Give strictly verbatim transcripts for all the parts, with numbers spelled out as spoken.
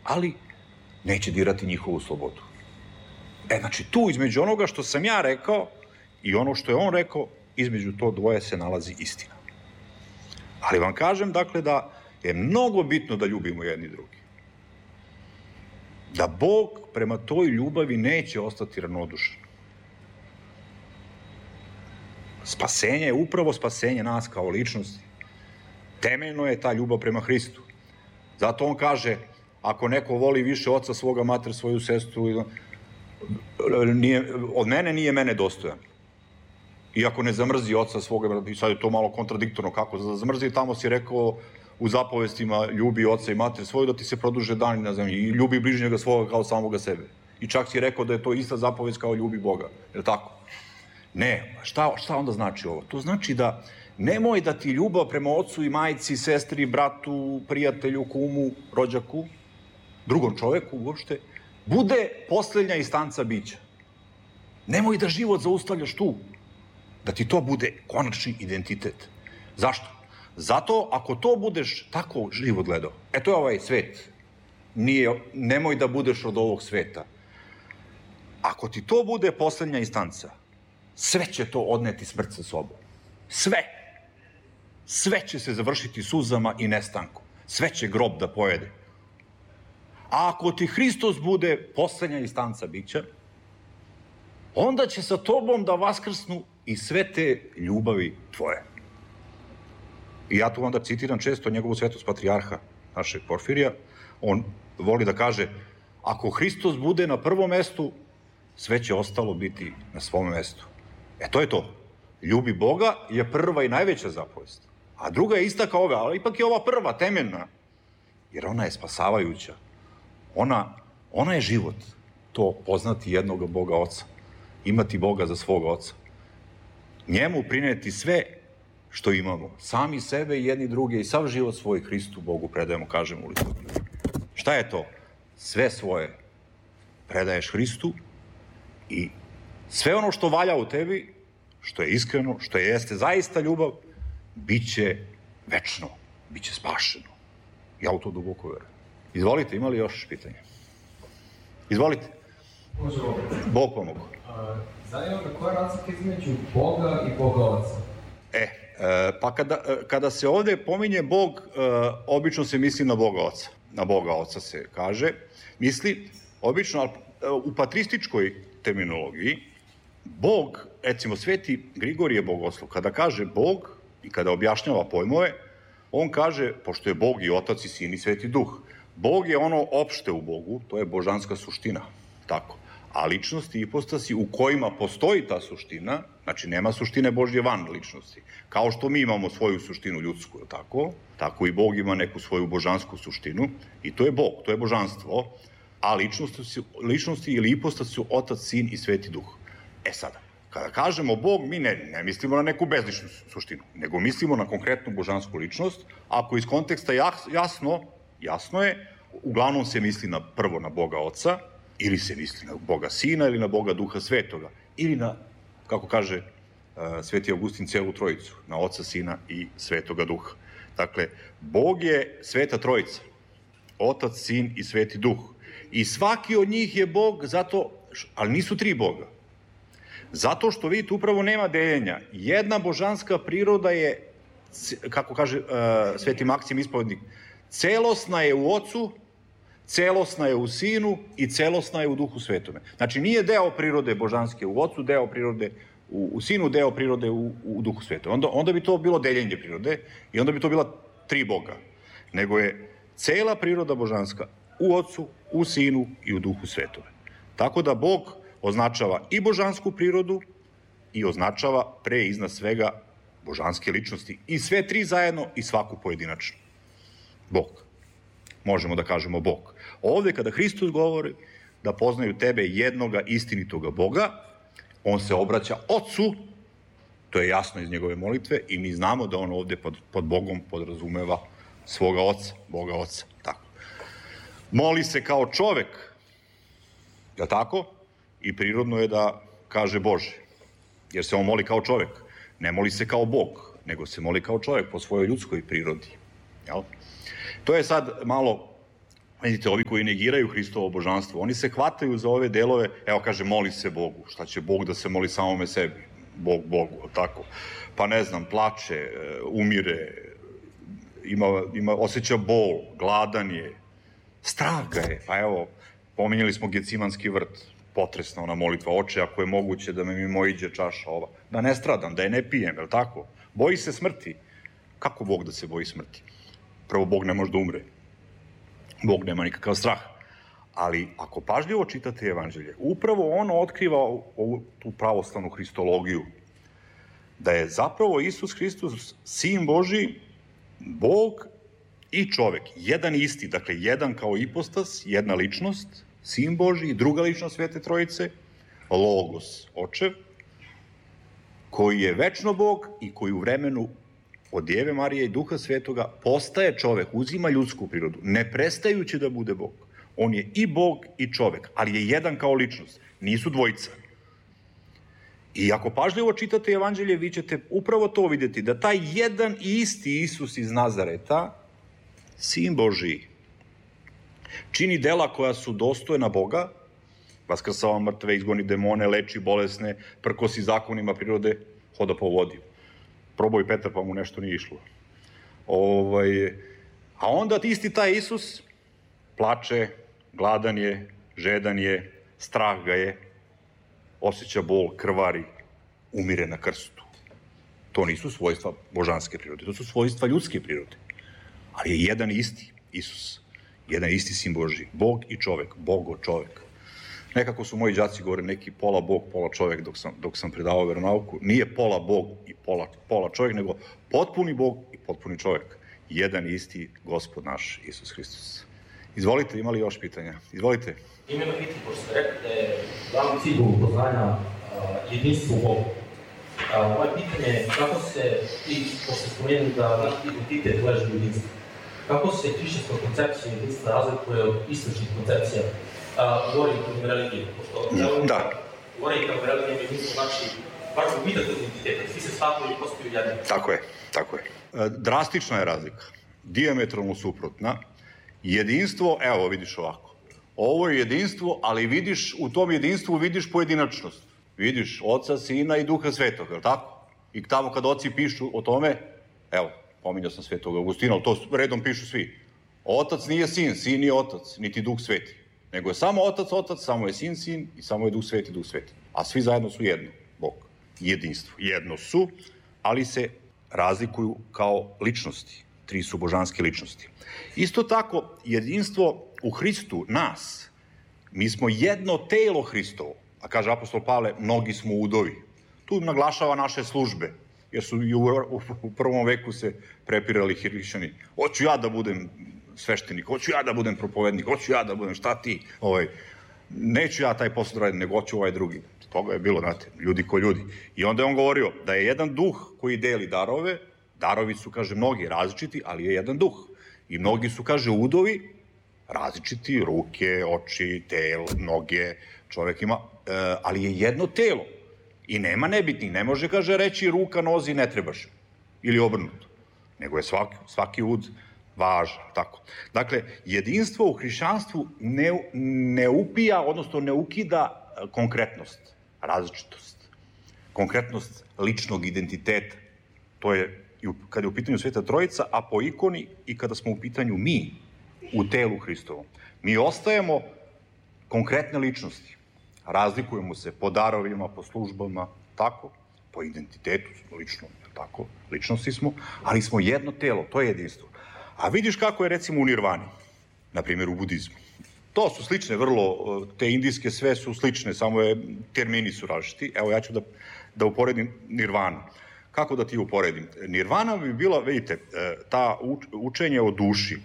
ali neće dirati njihovu slobodu. E, znači, tu između onoga što sam ja rekao i ono što je on rekao, između to dvoje se nalazi istina. Ali vam kažem, dakle, da je mnogo bitno da ljubimo jedni drugi. Da Bog prema toj ljubavi neće ostati ravnodušan. Spasenje je upravo spasenje nas kao ličnosti. Temeljno je ta ljubav prema Hristu. Zato on kaže, ako neko voli više oca svoga, mater svoju sestru, nije, od mene nije mene dostojan. I ako ne zamrzi oca svoga, i sad je to malo kontradiktorno, kako da zamrzi, tamo si rekao u zapovestima ljubi oca i mater svoju da ti se produže dani na zemlji i ljubi bližnjega svoga kao samoga sebe. I čak si rekao da je to ista zapovest kao ljubi Boga. Je li tako? Ne, šta, šta onda znači ovo? To znači da nemoj da ti ljubav prema ocu i majci, sestri, bratu, prijatelju, kumu, rođaku, drugom čoveku uopšte, bude poslednja instanca bića. Nemoj da život zaustavljaš tu. Da ti to bude konačni identitet. Zašto? Zato ako to budeš tako život gledao, e to je ovaj svet. Nije, nemoj da budeš od ovog sveta. Ako ti to bude poslednja instanca, sve će to odneti smrt sa sobom. Sve. Sve će se završiti suzama i nestankom. Sve će grob da pojede. A ako ti Hristos bude poslednja instanca bića, onda će sa tobom da vaskrsnu i sve te ljubavi tvoje. I ja tu onda citiram često njegovu svetost patrijarha, našeg Porfirija. On voli da kaže, ako Hristos bude na prvom mestu, sve će ostalo biti na svom mestu. E to je to. Ljubi Boga je prva i najveća zapovest. A druga je ista kao ove, ali ipak je ova prva, temeljna. Jer ona je spasavajuća. Ona, ona je život. To poznati jednog Boga Oca. Imati Boga za svoga Oca. Njemu prineti sve što imamo. Sami sebe i jedni druge i sav život svoj Hristu Bogu predajemo, kažemo u liturgiji. Šta je to? Sve svoje predaješ Hristu i sve ono što valja u tebi, što je iskreno, što je jeste zaista ljubav, bit će večno, bit će spašeno. Ja u to duboko verujem. Izvolite, ima li još pitanja? Izvolite. Možemo. Bog pomogu. Zanima me koja je razlika između Boga i Boga Oca? E, pa kada, kada se ovde pominje Bog, obično se misli na Boga Oca. Na Boga Oca se kaže. Misli, obično, u patrističkoj terminologiji, Bog, recimo Sveti Grigorije Bogoslov, kada kaže Bog i kada objašnjava pojmove, on kaže, pošto je Bog i Otac i Sin i Sveti Duh, Bog je ono opšte u Bogu, to je božanska suština, tako. A ličnosti i ipostasi u kojima postoji ta suština, znači nema suštine Božje van ličnosti, kao što mi imamo svoju suštinu ljudsku, tako, tako i Bog ima neku svoju božansku suštinu i to je Bog, to je božanstvo, a ličnosti, su, ličnosti ili ipostasi su Otac, Sin i Sveti Duh. E sada, kada kažemo Bog, mi ne, ne mislimo na neku bezličnu suštinu, nego mislimo na konkretnu božansku ličnost. Ako iz konteksta jasno, jasno je, uglavnom se misli na, prvo na Boga Oca, ili se misli na Boga Sina, ili na Boga Duha Svetoga, ili na, kako kaže uh, Sveti Augustin, celu trojicu, na Oca, Sina i Svetoga Duha. Dakle, Bog je Sveta Trojica, Otac, Sin i Sveti Duh. I svaki od njih je Bog, zato, ali nisu tri Boga. Zato što, vidite, upravo nema deljenja. Jedna božanska priroda je, kako kaže uh, Sveti Maksim Ispovednik, celosna je u Ocu, celosna je u Sinu i celosna je u Duhu Svetome. Znači, nije deo prirode božanske u Ocu, deo prirode u, u Sinu, deo prirode u, u Duhu Svetome. Onda, onda bi to bilo deljenje prirode i onda bi to bila tri Boga. Nego je cela priroda božanska u Ocu, u Sinu i u Duhu Svetome. Tako da Bog označava i božansku prirodu i označava pre i iznad svega božanske ličnosti. I sve tri zajedno i svaku pojedinačno. Bog. Možemo da kažemo Bog. Ovde kada Hristos govori da poznaju tebe jednoga istinitoga Boga, on se obraća Ocu, to je jasno iz njegove molitve i mi znamo da on ovde pod, pod Bogom podrazumeva svoga Oca, Boga Oca. Tako. Moli se kao čovek, je tako? I prirodno je da kaže Bože, jer se on moli kao čovek. Ne moli se kao Bog, nego se moli kao čovek po svojoj ljudskoj prirodi. Jel? To je sad malo Vidite, ovi koji negiraju Hristovo božanstvo, oni se hvataju za ove delove, evo kaže, moli se Bogu. Šta će Bog da se moli samome sebi? Bog Bogu, tako. Pa ne znam, plače, umire, ima, ima, osjeća bol, gladan je, strah ga je. Pa evo, pominjali smo Gecimanski vrt, potresna ona molitva, oče, ako je moguće da me mimo iđe čaša ova, da ne stradam, da je ne pijem, je li tako? Boji se smrti. Kako Bog da se boji smrti? Prvo, Bog ne može da umre. Bog nema nikakav strah. Ali ako pažljivo čitate evanđelje, upravo ono otkriva ovu tu pravoslavnu hristologiju, da je zapravo Isus Hristos, Sin Božji, Bog i čovek. Jedan isti, dakle, jedan kao ipostas, jedna ličnost, Sin Božji, druga ličnost Svete Trojice, Logos, Očev, koji je večno Bog i koji u vremenu od Djeve Marije i Duha Svetoga postaje čovek, uzima ljudsku prirodu, ne prestajući da bude Bog. On je i Bog i čovek, ali je jedan kao ličnost, nisu dvojica. I ako pažljivo čitate evanđelje, vi ćete upravo to vidjeti, da taj jedan i isti Isus iz Nazareta, Sin Božiji, čini dela koja su dostojna Boga, vaskrsava mrtve, izgoni demone, leči bolesne, prkosi zakonima prirode, hoda po vodi. Probao i Petar, pa mu nešto nije išlo. Ovaj, a onda isti taj Isus plače, gladan je, žedan je, strah ga je, osjeća bol, krvari, umire na krstu. To nisu svojstva božanske prirode, to su svojstva ljudske prirode. Ali je jedan isti Isus, jedan isti Sin Božji, Bog i čovek, Bogo čovek. Nekako su moji đaci govorili neki pola Bog, pola čovek dok sam, dok sam predavao veronauku. Nije pola Bog i pola, pola čovek, nego potpuni Bog i potpuni čovek. Jedan isti Gospod naš, Isus Hristos. Izvolite, ima li još pitanja? Izvolite. Ima biti, pošto ste rekli da je glavni cilj upoznanja jedinstvo u Bogu. Moje pitanje je kako se, ti, pošto ste spomenuli da naš identitet leži u jedinstvu, kako se hrišćanska koncepcija jedinstva razlikuje od istočnih koncepcija u orijentalnim religijama? Pošto da. u orijentalnim religijama jedinstvo znači baš gubitak identiteta, svi se shvataju i postaju jedni. Tako je, tako je. Drastična je razlika, dijametralno suprotna. Jedinstvo, evo vidiš ovako, ovo je jedinstvo, ali vidiš, u tom jedinstvu vidiš pojedinačnost. Vidiš Oca, Sina i Duha Svetog, je li tako? I tamo kad oci pišu o tome, evo, pominjao sam Svetog Augustina, ali to redom pišu svi. Otac nije Sin, Sin nije Otac, niti Duh Sveti. Nego je samo Otac, Otac, samo je Sin, Sin i samo je Duh Sveti, Duh Sveti. A svi zajedno su jedno, Bog. Jedinstvo. Jedno su, ali se razlikuju kao ličnosti. Tri su božanske ličnosti. Isto tako, jedinstvo u Hristu, nas, mi smo jedno telo Hristovo. A kaže apostol Pavle, mnogi smo udovi. Tu naglašava naše službe, jer su i u prvom veku se prepirali hrišćani. Hoću ja da budem sveštenik, hoću ja da budem propovednik, hoću ja da budem, šta ti? Ovaj, neću ja taj posao da radim, nego hoću ovaj drugi. Toga je bilo, znate, ljudi ko ljudi. I onda je on govorio da je jedan duh koji deli darove, darovi su, kaže, mnogi različiti, ali je jedan duh. I mnogi su, kaže, udovi, različiti, ruke, oči, tel, noge, čovek ima, e, ali je jedno telo. I nema nebitnih, ne može, kaže, reći ruka, nozi, ne trebaš. Ili obrnuto. Nego je svaki, svaki ud važan, tako. Dakle, jedinstvo u hrišćanstvu ne, ne upija, odnosno ne ukida konkretnost, različitost. Konkretnost ličnog identiteta. To je kada je u pitanju Sveta Trojica, a po ikoni i kada smo u pitanju mi u telu Hristovom. Mi ostajemo konkretne ličnosti. Razlikujemo se po darovima, po službama, tako, po identitetu, lično, tako, ličnosti smo, ali smo jedno telo, to je jedinstvo. A vidiš kako je recimo u nirvani, na primjer u budizmu. To su slične, vrlo, te indijske sve su slične, samo je, termini su različiti. Evo ja ću da, da uporedim nirvanu. Kako da ti uporedim? Nirvana bi bila, vidite, ta učenje o duši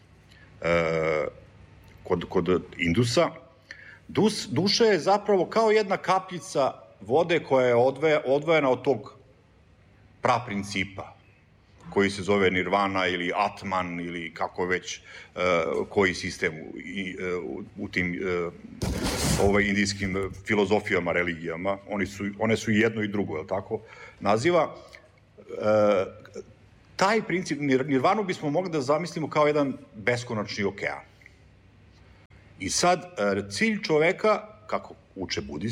kod, kod Indusa. Dus, duša je zapravo kao jedna kapljica vode koja je odve, odvojena od tog praprincipa koji se zove nirvana ili atman ili kako već koji sistem i, u, u tim ovaj, indijskim filozofijama, religijama. Oni su, one su i jedno i drugo, je li tako? Naziva. E, taj princip, nirvanu bismo mogli da zamislimo kao jedan beskonačni okean. I sad, cilj čoveka, kako uče budisti,